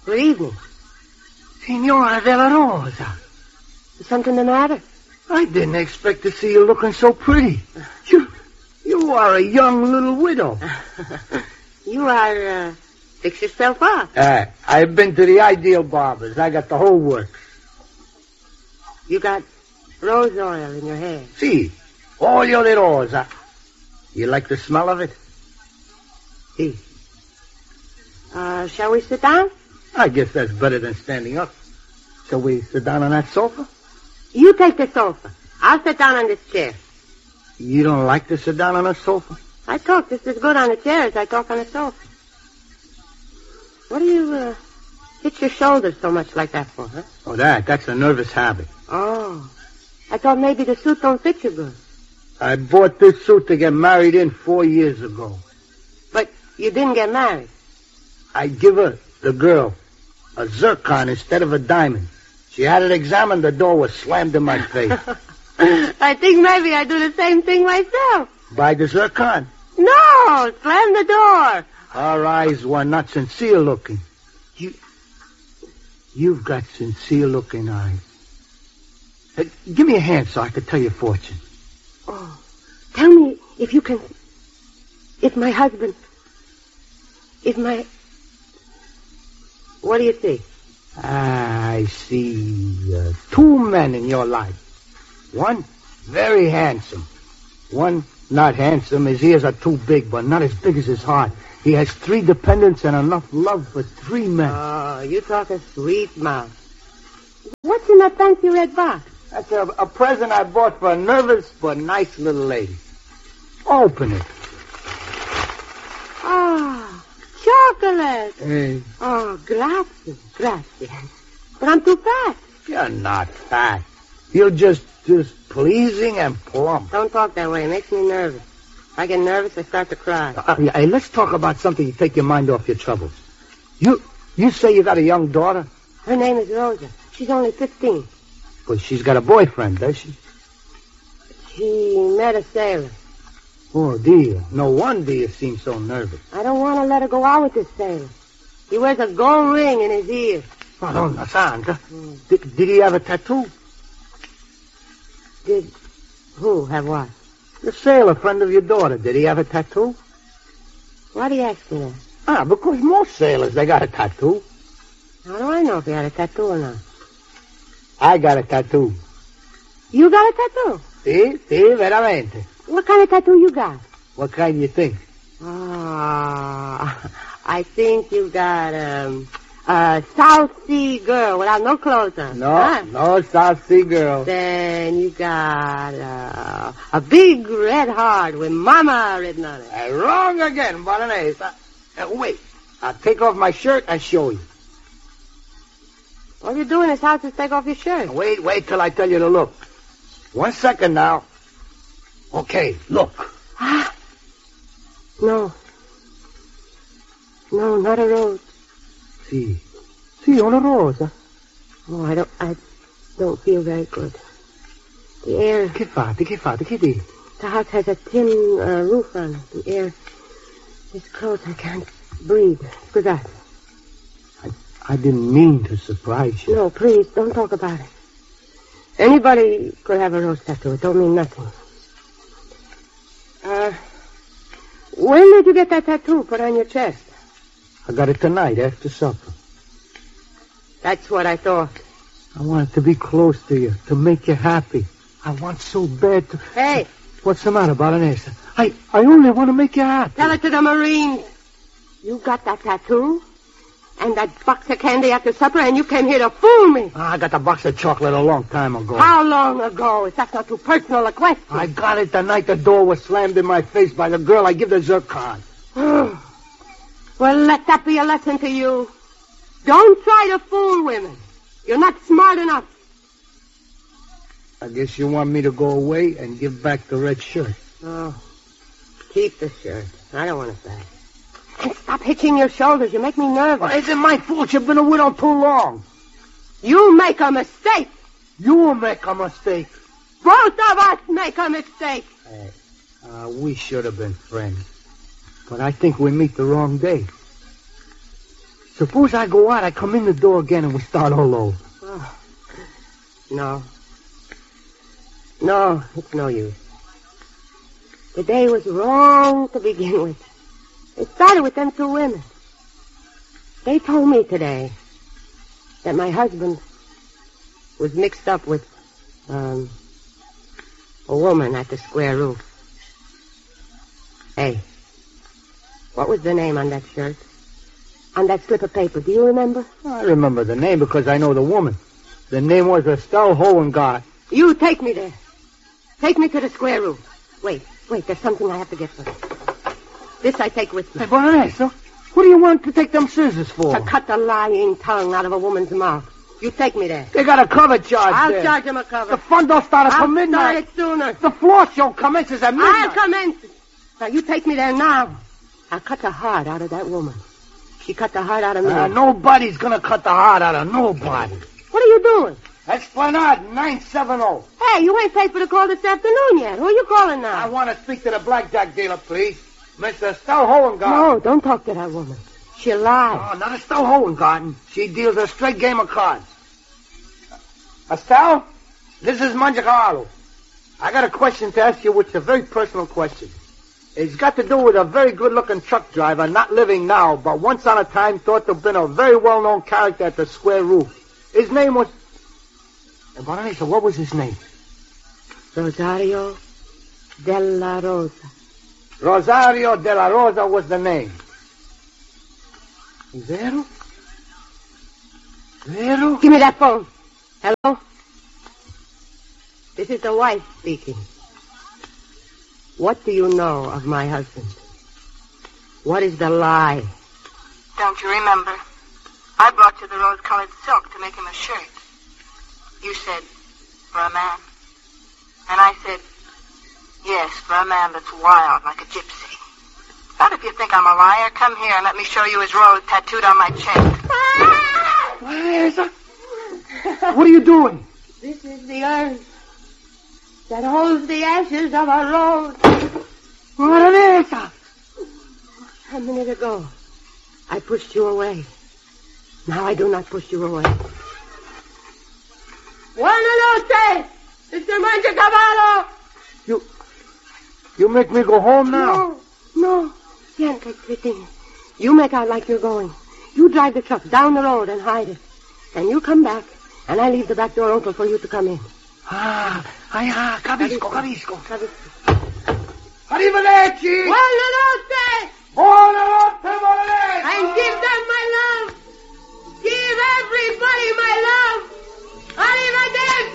Good evening. Signora Della Rosa. Is something the matter? I didn't expect to see you looking so pretty. You are a young little widow. You are, fix yourself up. I've been to the Ideal Barbers. I got the whole works. You got rose oil in your hair. Si, olio di rosa. You like the smell of it? Si. Shall we sit down? I guess that's better than standing up. Shall we sit down on that sofa? You take the sofa. I'll sit down on this chair. You don't like to sit down on a sofa? I talk just as good on a chair as I talk on a sofa. What do you, hit your shoulders so much like that for, huh? Oh, that's a nervous habit. Oh. I thought maybe the suit don't fit you good. I bought this suit to get married in 4 years ago. But you didn't get married. I give her, the girl, a zircon instead of a diamond. She had it examined, the door was slammed in my face. I think maybe I do the same thing myself. Buy the zircon? No, slam the door. Her eyes were not sincere looking. You've got sincere looking eyes. Give me a hand so I can tell your fortune. Oh, tell me if you can... If my husband... What do you see? I see 2 men in your life. One, very handsome. One, not handsome. His ears are too big, but not as big as his heart. He has 3 dependents and enough love for 3 men. Oh, you talk a sweet mouth. What's in that fancy red box? That's a present I bought for a nervous but nice little lady. Open it. Ah, chocolate. Hey. Oh, grazie. But I'm too fat. You're not fat. You're just pleasing and plump. Don't talk that way. It makes me nervous. If I get nervous, I start to cry. Hey, let's talk about something to take your mind off your troubles. You say you got a young daughter? Her name is Rosa. She's only 15. Well, she's got a boyfriend, does she? She met a sailor. Oh, dear. No wonder you seem so nervous. I don't want to let her go out with this sailor. He wears a gold ring in his ear. Madonna Santa. Did he have a tattoo? Did who have what? The sailor friend of your daughter. Did he have a tattoo? Why do you ask me that? Because most sailors, they got a tattoo. How do I know if he had a tattoo or not? I got a tattoo. You got a tattoo? Si, veramente. What kind of tattoo you got? What kind do you think? I think you got a South Sea girl without no clothes on. No South Sea girl. Then you got a big red heart with Mama written on it. Wrong again, Baroness. Wait. I'll take off my shirt and show you. All you do in this house is take off your shirt. Wait till I tell you to look. 1 second now. Okay, look. No, not a rose. Si, una rosa. Oh, I don't feel very good. The air... Che fate? The house has a tin roof on it. The air is close. I can't breathe. Scusate. I didn't mean to surprise you. No, please, don't talk about it. Anybody could have a rose tattoo. It don't mean nothing. When did you get that tattoo put on your chest? I got it tonight after supper. That's what I thought. I wanted to be close to you, to make you happy. I want so bad to... Hey! What's the matter, Baronessa? I only want to make you happy. Tell it to the Marines. You got that tattoo and that box of candy after supper, and you came here to fool me. I got the box of chocolate a long time ago. How long ago? If that's not too personal a question. I got it the night the door was slammed in my face by the girl I give the zircon. Well, let that be a lesson to you. Don't try to fool women. You're not smart enough. I guess you want me to go away and give back the red shirt. Oh, keep the shirt. I don't want it back. And stop hitching your shoulders. You make me nervous. Well, it's my fault you've been a widow too long. You make a mistake. You make a mistake. Both of us make a mistake. Hey, we should have been friends. But I think we meet the wrong day. Suppose I go out, I come in the door again, and we start all over. Oh. No. No, it's no use. The day was wrong to begin with. It started with them two women. They told me today that my husband was mixed up with, a woman at the square roof. Hey, what was the name on that shirt? On that slip of paper, do you remember? I remember the name because I know the woman. The name was Estelle Hohengarten. You take me there. Take me to the square roof. Wait, there's something I have to get first. This I take with me. Hey, Bonanza, what do you want to take them scissors for? To cut the lying tongue out of a woman's mouth. You take me there. They got a cover charge I'll there. charge him a cover. The fun don't start until midnight. I'll start it sooner. The floor show commences at midnight. I'll commence it. Now, you take me there now. I'll cut the heart out of that woman. She cut the heart out of me. Nobody's gonna cut the heart out of nobody. What are you doing? Esplanade 970. Hey, you ain't paid for the call this afternoon yet. Who are you calling now? I want to speak to the blackjack dealer, please. Mr. Estelle Hohengarten. No, don't talk to that woman. She'll lie. Oh, not Estelle Hohengarten. She deals a straight game of cards. Estelle, this is Mangiacaro. I got a question to ask you, which is a very personal question. It's got to do with a very good-looking truck driver, not living now, but once on a time thought to have been a very well-known character at the square roof. His name was... Bonanza, what was his name? Rosario de la Rosa. Rosario de la Rosa was the name. Vero? Give me that phone. Hello? This is the wife speaking. What do you know of my husband? What is the lie? Don't you remember? I brought you the rose-colored silk to make him a shirt. You said, for a man. And I said, yes, for a man that's wild like a gypsy. But if you think I'm a liar, come here and let me show you his rose tattooed on my chest. What are you doing? This is the urn that holds the ashes of a rose. Bonanza! A minute ago, I pushed you away. Now I do not push you away. Buonanotte, Mr. Mangiacavallo! You make me go home now? No. Siente, Cretini. You make out like you're going. You drive the truck down the road and hide it. Then you come back, and I leave the back door open for you to come in. Capisco. Arrivederci! Buonanotte! Buonanotte, Bonanza! And give them